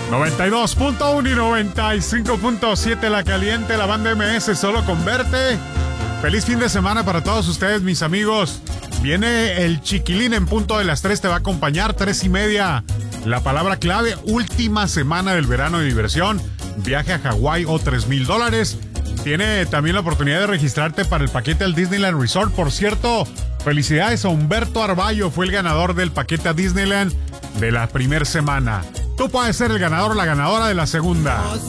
92.1 y 95.7 La Caliente, la banda MS solo converte. Feliz fin de semana para todos ustedes, mis amigos. Viene el Chiquilín en punto de las 3, te va a acompañar, 3:30. La palabra clave, última semana del verano de diversión. Viaje a Hawái o $3,000. Tiene también la oportunidad de registrarte para el paquete al Disneyland Resort. Por cierto, felicidades a Humberto Arballo, fue el ganador del paquete a Disneyland de la primera semana. Tú puedes ser el ganador o la ganadora de la segunda.